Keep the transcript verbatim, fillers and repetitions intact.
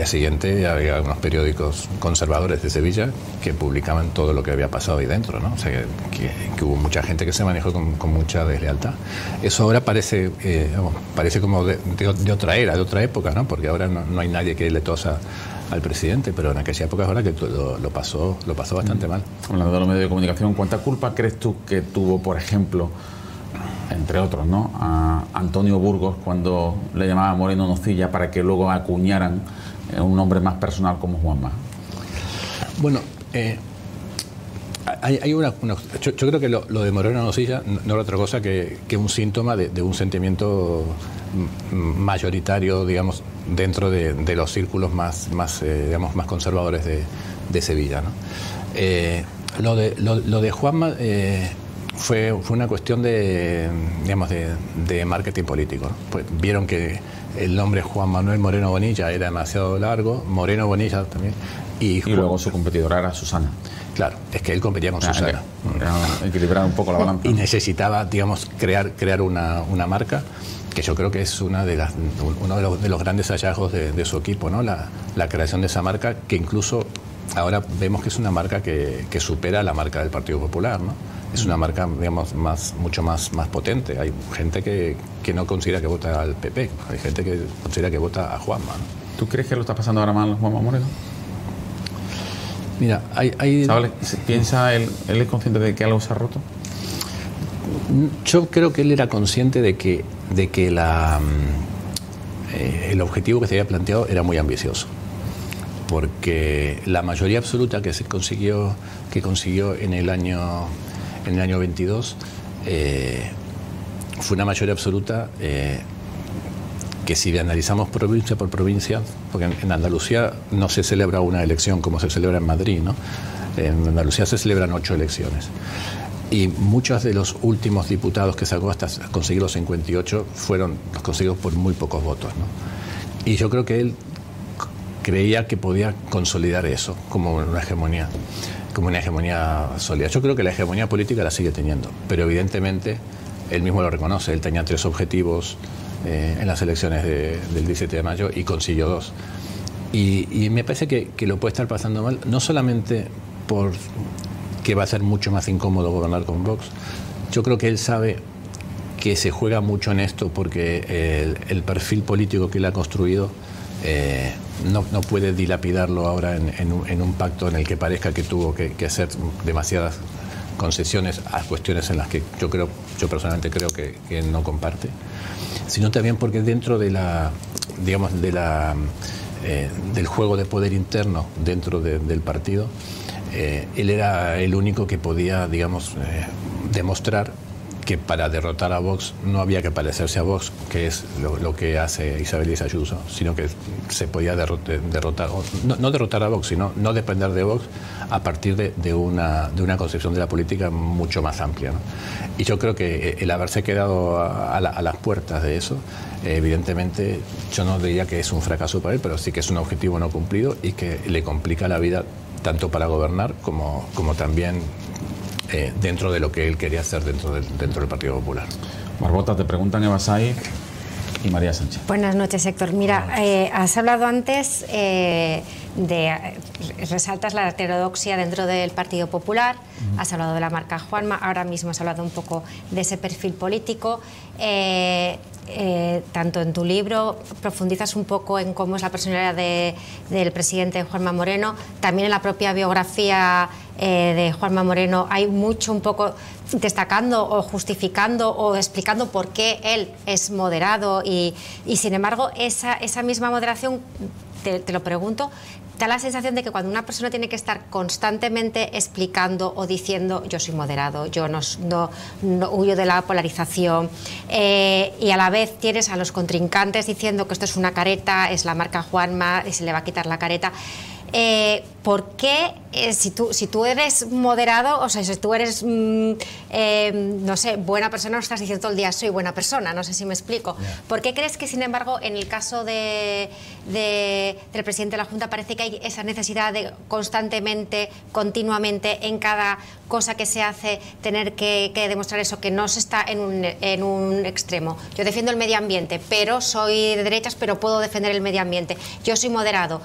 día siguiente había unos periódicos conservadores de Sevilla que publicaban todo lo que había pasado ahí dentro, ¿no? O sea, que, que, que hubo mucha gente que se manejó con, con mucha deslealtad. Eso ahora parece, eh, vamos, parece como de, de, de otra era, de otra época, ¿no? Porque ahora no, no hay nadie que le tosa al presidente, pero en aquella época es ahora que lo, lo pasó lo pasó bastante mal. Hablando de los medios de comunicación, ¿cuánta culpa crees tú que tuvo, por ejemplo, entre otros, ¿no?, a Antonio Burgos cuando le llamaba Moreno Nocilla para que luego acuñaran un nombre más personal como Juanma? Bueno, eh, hay, hay una, una yo, yo creo que lo, lo de Moreno Nocilla no, no era otra cosa que, que un síntoma de, de un sentimiento mayoritario, digamos, dentro de, de los círculos más, más, eh, digamos, más conservadores de, de Sevilla, ¿no? Eh, lo, de, lo, lo de Juanma eh, fue, fue una cuestión de, digamos, de, de marketing político, ¿no? Pues vieron que el nombre Juan Manuel Moreno Bonilla era demasiado largo, Moreno Bonilla también, y, y luego su competidora era Susana. Claro, es que él competía con Ah, Susana. Era equilibrar un poco la balanza. Y necesitaba, digamos, crear, crear una, una marca que yo creo que es una de las, uno de los, de los grandes hallazgos de, de su equipo, ¿no? La, la creación de esa marca, que incluso ahora vemos que es una marca que, que supera la marca del Partido Popular, ¿no? Es una marca, digamos, más, mucho más, más potente. Hay gente que, que no considera que vota al P P, hay gente que considera que vota a Juanma, ¿no? ¿Tú crees que lo está pasando ahora mal Juanma Moreno? Mira, hay... hay... ¿Sabes? ¿Piensa él, él es consciente de que algo se ha roto? Yo creo que él era consciente de que, de que la, eh, el objetivo que se había planteado era muy ambicioso, porque la mayoría absoluta que se consiguió, que consiguió en el año, en el año veintidós eh, fue una mayoría absoluta eh, que, si analizamos provincia por provincia, porque en, en Andalucía no se celebra una elección como se celebra en Madrid, ¿no? En Andalucía se celebran ocho elecciones. Y muchos de los últimos diputados que sacó hasta conseguir los cincuenta y ocho fueron los conseguidos por muy pocos votos, ¿no? Y yo creo que él creía que podía consolidar eso como una hegemonía, como una hegemonía sólida. Yo creo que la hegemonía política la sigue teniendo, pero evidentemente él mismo lo reconoce. Él tenía tres objetivos eh, en las elecciones de, del diecisiete de mayo y consiguió dos. Y, y me parece que, que lo puede estar pasando mal, no solamente por que va a ser mucho más incómodo gobernar con Vox. Yo creo que él sabe que se juega mucho en esto porque el, el perfil político que él ha construido eh, no, no puede dilapidarlo ahora en, en, un, en un pacto en el que parezca que tuvo que, que hacer demasiadas concesiones a cuestiones en las que yo creo, yo personalmente creo que, que él no comparte, sino también porque dentro de la, digamos, de la, eh, del juego de poder interno dentro de, del partido, Eh, él era el único que podía, digamos, eh, demostrar que para derrotar a Vox no había que parecerse a Vox, que es lo, lo que hace Isabel Díaz Ayuso, sino que se podía derrotar, derrotar no, no derrotar a Vox, sino no depender de Vox a partir de, de, una, de una concepción de la política mucho más amplia, ¿no? Y yo creo que el haberse quedado a, a, la, a las puertas de eso, eh, evidentemente, yo no diría que es un fracaso para él, pero sí que es un objetivo no cumplido y que le complica la vida tanto para gobernar como, como también eh, dentro de lo que él quería hacer dentro del, dentro del Partido Popular. Barbota, te preguntan Eva Saiz y María Sánchez. Buenas noches, Héctor. Mira, eh, has hablado antes eh, de... resaltas la heterodoxia dentro del Partido Popular, uh-huh. Has hablado de la marca Juanma, ahora mismo has hablado un poco de ese perfil político. Eh, eh, tanto en tu libro profundizas un poco en cómo es la personalidad de, del presidente Juanma Moreno, también en la propia biografía eh, de Juanma Moreno hay mucho un poco destacando o justificando o explicando por qué él es moderado y, y sin embargo esa, esa misma moderación, te, te lo pregunto, da la sensación de que cuando una persona tiene que estar constantemente explicando o diciendo yo soy moderado, yo no, no, no huyo de la polarización eh, y a la vez tienes a los contrincantes diciendo que esto es una careta, es la marca Juanma y se le va a quitar la careta. Eh, ¿Por qué, eh, si, tú, si tú eres moderado, o sea, si tú eres, mm, eh, no sé, buena persona, no estás diciendo todo el día soy buena persona, no sé si me explico? Yeah. ¿Por qué crees que, sin embargo, en el caso de, de, del presidente de la Junta parece que hay esa necesidad de constantemente, continuamente, en cada cosa que se hace, tener que, que demostrar eso, que no se está en un, en un extremo? Yo defiendo el medio ambiente, pero soy de derechas, pero puedo defender el medio ambiente. Yo soy moderado,